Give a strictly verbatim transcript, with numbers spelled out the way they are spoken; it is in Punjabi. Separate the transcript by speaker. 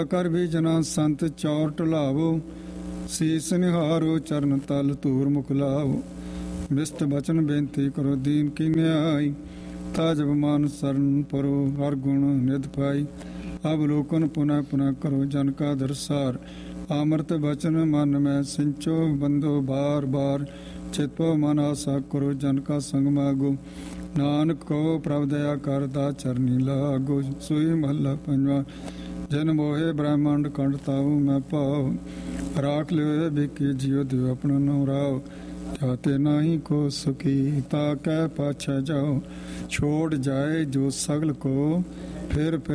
Speaker 1: ਕਰ ਵੀ ਜਨਾ ਸੰਤ ਚੌਰ ਢਲਾਵੋ, ਸੀਸ ਨਿਹਾਰੋ ਚਰਨ ਤਲ ਧੂਰ ਮੁਖ ਲਾਵੋ। ਮਿਸਤ ਬਚਨ ਬੇਨਤੀ ਕਰੋ ਦੀਨ ਕੀ ਨਿਆਈ, ਤਾਜ ਬਮਾਨ ਸਰਨ ਪਰੋ ਹਰ ਗੁਣ ਨਿਧ ਪਾਈ। ਅਵਲੋਕਨ ਪੁਨः ਪੁਨः ਕਰੋ ਜਨ ਕਾ ਦਰਸਾਰ, ਅਮਰਤ ਬਚਨ ਮਨ ਮੈਂ ਸਿੰਚੋ ਬੰਦੋ ਬਾਰ ਬਾਰ। ਚਿਤਪੋ ਮਨ ਆਸਾ ਕਰੋ ਜਨ ਕਾ ਸੰਗ ਮਾਗੋ, ਨਾਨਕ ਕੋ ਪ੍ਰਭ ਦਇਆ ਕਰਦਾ ਚਰਨੀ ਲਾਗੋ। ਸੋਈ ਮਹੱਲਾ ਪੰਜਵਾਂ। ਜਨ ਮੋਹੇ ਬ੍ਰਹਮੰਡ ਕੰਡ ਤਾਉ ਮੈਂ ਭਾਵ, ਰਾਖ ਲਿਓ ਬਿਕੇ ਜਿਉ ਦਿਓ ਆਪਣਾ ਨਉ ਰਾਵ। ਜਾਤੇ ਨਾਹੀ ਕੋ ਸੁਖੀ ਤਾ ਕਹਿ ਪਾਛੈ ਜਾਓ, ਛੋੜ ਜਾਏ ਜੋ ਸਗਲ ਕੋ ਫਿਰ ਫਿਰ